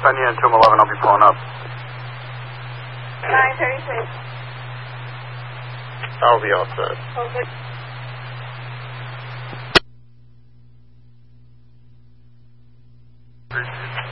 send you into 11. I'll be pulling up. 936. I'll be all set. Okay.